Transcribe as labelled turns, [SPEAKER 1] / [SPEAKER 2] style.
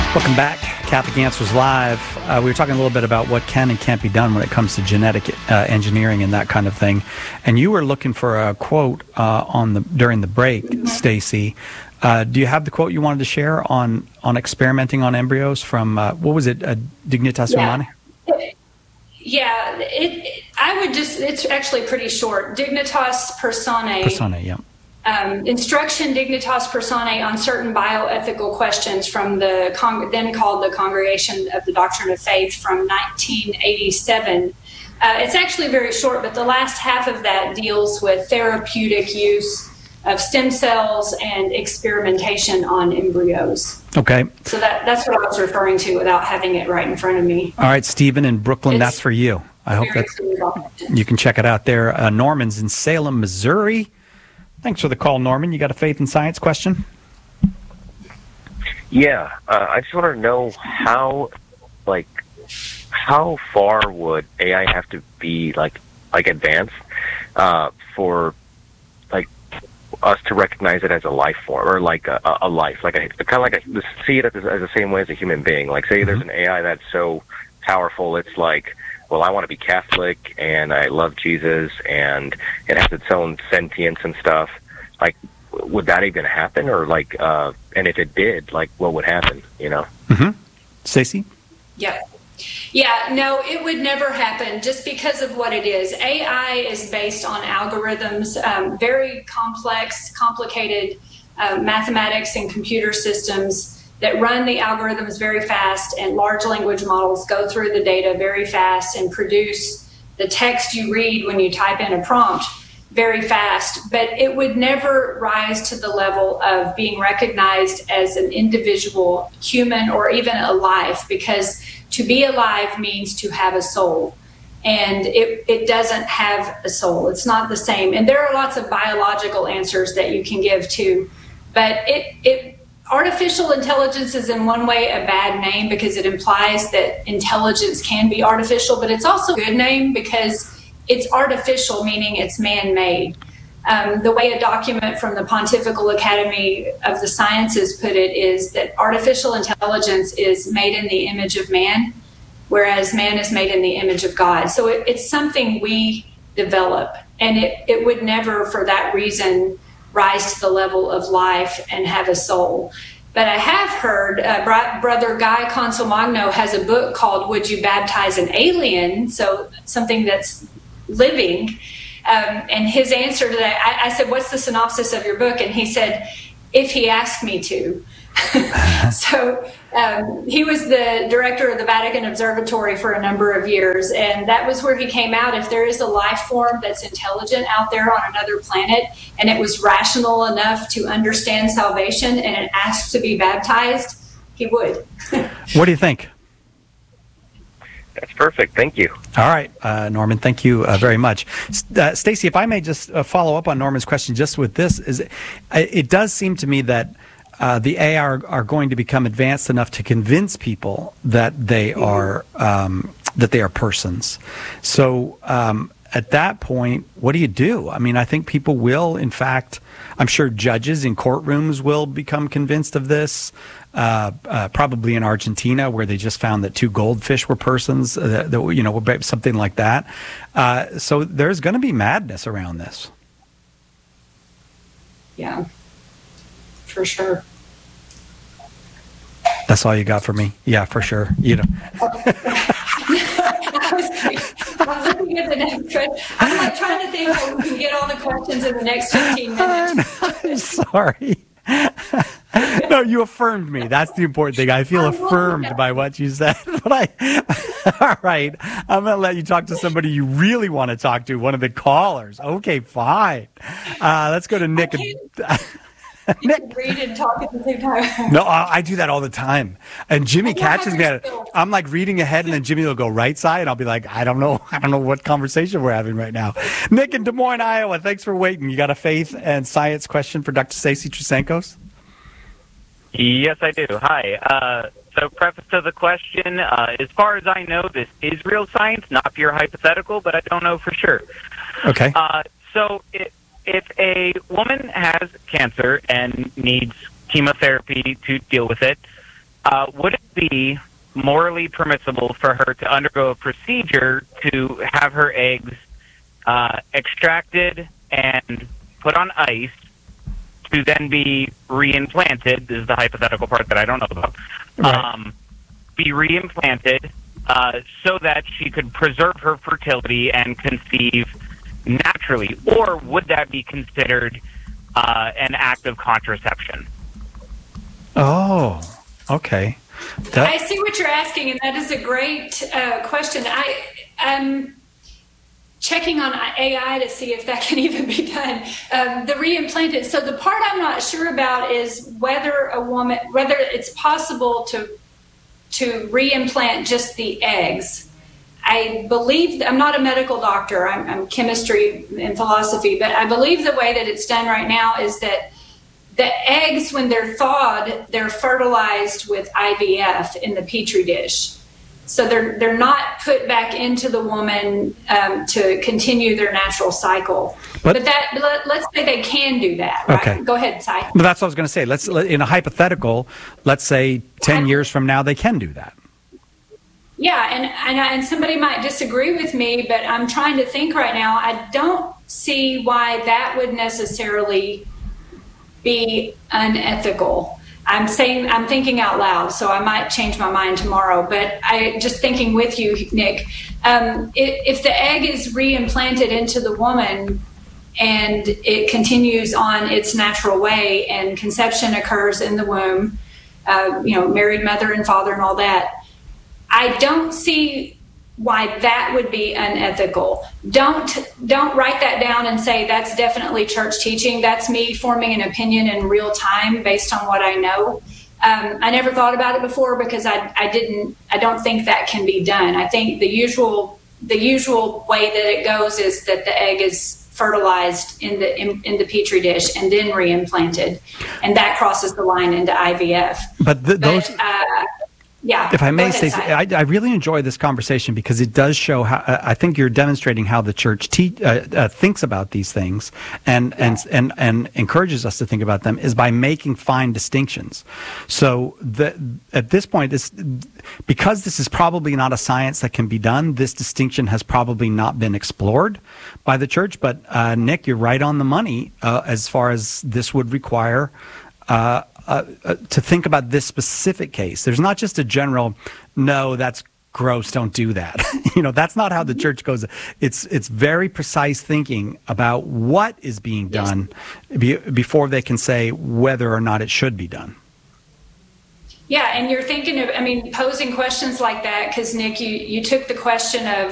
[SPEAKER 1] Welcome back, Catholic Answers Live. We were talking a little bit about what can and can't be done when it comes to genetic engineering and that kind of thing. And you were looking for a quote during the break, Stacy. Do you have the quote you wanted to share on experimenting on embryos from, what was it, Dignitas Humanae?
[SPEAKER 2] Yeah, it's actually pretty short. Dignitas Personae.
[SPEAKER 1] Personae, yeah.
[SPEAKER 2] Instruction Dignitas Personae on certain bioethical questions from the then called the Congregation of the Doctrine of Faith from 1987. It's actually very short, but the last half of that deals with therapeutic use of stem cells and experimentation on embryos.
[SPEAKER 1] Okay.
[SPEAKER 2] So that's what I was referring to without having it right in front of me.
[SPEAKER 1] All right, Stephen in Brooklyn, that's for you. I hope you can check it out there. Norman's in Salem, Missouri. Thanks for the call, Norman. You got a faith and science question?
[SPEAKER 3] Yeah, I just want to know how far would AI have to be like advanced for us to recognize it as a life form or like a life, see it as the same way as a human being. Like, say there's an AI that's so powerful, it's like, well, I want to be Catholic and I love Jesus and it has its own sentience and stuff. Like, would that even happen? Or and if it did, what would happen,
[SPEAKER 1] Mm-hmm. Stacey?
[SPEAKER 2] Yeah, no, it would never happen just because of what it is. AI is based on algorithms, very complex, complicated mathematics and computer systems that run the algorithms very fast, and large language models go through the data very fast and produce the text you read when you type in a prompt very fast. But it would never rise to the level of being recognized as an individual human or even alive, because to be alive means to have a soul. And it doesn't have a soul. It's not the same. And there are lots of biological answers that you can give to, but artificial intelligence is in one way a bad name because it implies that intelligence can be artificial, but it's also a good name because it's artificial, meaning it's man-made. The way a document from the Pontifical Academy of the Sciences put it is that artificial intelligence is made in the image of man, whereas man is made in the image of God. So it's something we develop, and it would never, for that reason, rise to the level of life and have a soul. But I have heard Brother Guy Consolmagno has a book called Would You Baptize an Alien? So something that's living. And his answer to that, I said, what's the synopsis of your book? And he said, if he asked me to. So he was the director of the Vatican Observatory for a number of years, and that was where he came out. If there is a life form that's intelligent out there on another planet, and it was rational enough to understand salvation, and it asked to be baptized, he would.
[SPEAKER 1] What do you think?
[SPEAKER 3] That's perfect. Thank you.
[SPEAKER 1] All right, Norman, thank you very much. Stacey, if I may just follow up on Norman's question just with this, it does seem to me that the AI are going to become advanced enough to convince people that they are persons. So at that point, what do you do? I mean, I think people will, in fact, I'm sure judges in courtrooms will become convinced of this. Probably in Argentina, where they just found that 2 goldfish were persons, something like that. So there's going to be madness around this.
[SPEAKER 2] Yeah, for sure.
[SPEAKER 1] That's all you got for me? Yeah, for sure.
[SPEAKER 2] I'm looking at the next question. I'm trying to think how we can get all the questions in the next 15 minutes.
[SPEAKER 1] I'm sorry. No, you affirmed me. That's the important thing. I feel affirmed by what you said. But all right, I'm going to let you talk to somebody you really want to talk to, one of the callers. Okay, fine. Let's go to Nick.
[SPEAKER 2] Nick. Read and talk at the same time.
[SPEAKER 1] No, I do that all the time. And Jimmy catches me at it. I'm like reading ahead, and then Jimmy will go right side, and I'll be like, I don't know what conversation we're having right now. Nick in Des Moines, Iowa, thanks for waiting. You got a faith and science question for Dr. Stacy Trasancos?
[SPEAKER 4] Yes, I do. Hi. So preface to the question, as far as I know, this is real science, not pure hypothetical, but I don't know for sure.
[SPEAKER 1] Okay.
[SPEAKER 4] So if a woman has cancer and needs chemotherapy to deal with it, would it be morally permissible for her to undergo a procedure to have her eggs extracted and put on ice to then be reimplanted? This is the hypothetical part that I don't know about.
[SPEAKER 1] Right.
[SPEAKER 4] Be reimplanted so that she could preserve her fertility and conceive naturally, or would that be considered an act of contraception?
[SPEAKER 1] Oh, okay.
[SPEAKER 2] I see what you're asking, and that is a great question. I'm checking on AI to see if that can even be done. The reimplanted. So the part I'm not sure about is whether it's possible to reimplant just the eggs. I believe, I'm not a medical doctor, I'm chemistry and philosophy, but I believe the way that it's done right now is that the eggs, when they're thawed, they're fertilized with IVF in the Petri dish. So they're not put back into the woman to continue their natural cycle. But let's say they can do that, right?
[SPEAKER 1] Okay.
[SPEAKER 2] Go ahead, Cy.
[SPEAKER 1] But that's what I was going to say. In a hypothetical, let's say 10 years from now, they can do that.
[SPEAKER 2] Yeah, and somebody might disagree with me, but I'm trying to think right now. I don't see why that would necessarily be unethical. I'm thinking out loud, so I might change my mind tomorrow. But I just thinking with you, Nick, if the egg is reimplanted into the woman and it continues on its natural way and conception occurs in the womb, married mother and father and all that, I don't see why that would be unethical. Don't write that down and say that's definitely church teaching. That's me forming an opinion in real time based on what I know. I never thought about it before because I don't think that can be done. I think the usual way that it goes is that the egg is fertilized in the Petri dish and then reimplanted, and that crosses the line into IVF. Those. Yeah.
[SPEAKER 1] If I may, Stacey, I really enjoy this conversation because it does show how I think you're demonstrating how the church thinks about these things and encourages us to think about them is by making fine distinctions. So at this point, because this is probably not a science that can be done, this distinction has probably not been explored by the church. But Nick, you're right on the money as far as this would require. To think about this specific case. There's not just a general, no, that's gross, don't do that. That's not how the church goes. It's very precise thinking about what is being done before they can say whether or not it should be done.
[SPEAKER 2] Yeah, and you're thinking of, posing questions like that, because Nick, you took the question of